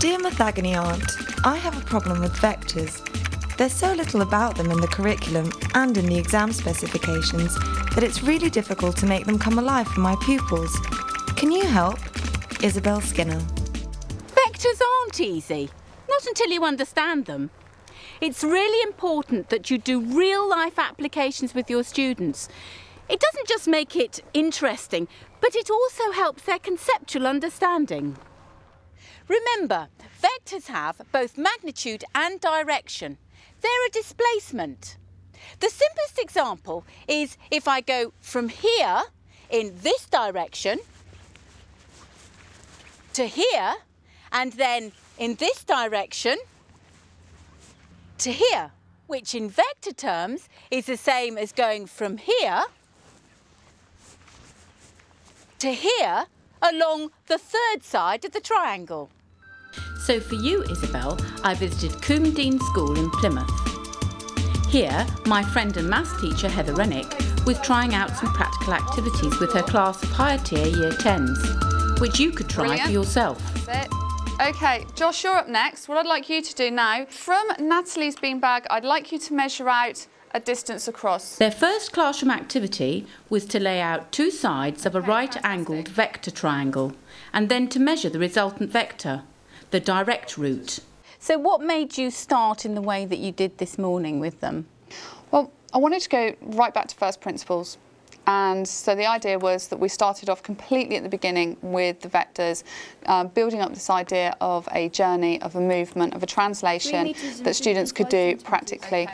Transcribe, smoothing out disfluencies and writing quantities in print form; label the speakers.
Speaker 1: Dear Mathagony Aunt, I have a problem with vectors. There's so little about them in the curriculum and in the exam specifications that it's really difficult to make them come alive for my pupils. Can you help? Isabel Skinner.
Speaker 2: Vectors aren't easy, not until you understand them. It's really important that you do real-life applications with your students. It doesn't just make it interesting, but it also helps their conceptual understanding. Remember, vectors have both magnitude and direction. They're a displacement. The simplest example is if I go from here in this direction to here, and then in this direction to here, which in vector terms is the same as going from here to here along the third side of the triangle. So for you, Isabel, I visited Coombe Dean School in Plymouth. Here, my friend and maths teacher, Heather Rennick, was trying out some practical activities with her class of higher tier Year 10s, which you could try for yourself.
Speaker 3: That's it. OK, Josh, you're up next. What I'd like you to do now, from Natalie's beanbag, I'd like you to measure out a distance across.
Speaker 2: Their first classroom activity was to lay out two sides of a right-angled vector triangle and then to measure the resultant vector, the direct route. So what made you start in the way that you did this morning with them?
Speaker 3: Well, I wanted to go right back to first principles. And so the idea was that we started off completely at the beginning with the vectors, building up this idea of a journey, of a movement, of a translation that students could do practically.